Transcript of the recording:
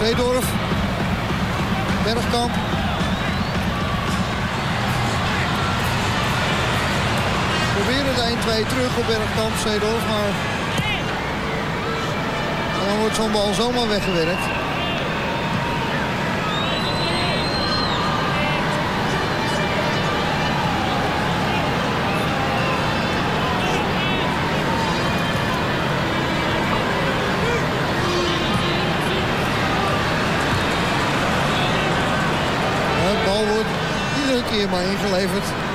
Seedorf. Bergkamp. Proberen de 1-2 terug op Bergkamp, Seedorf, maar... En dan wordt zo'n bal zomaar weggewerkt. De bal wordt iedere keer maar ingeleverd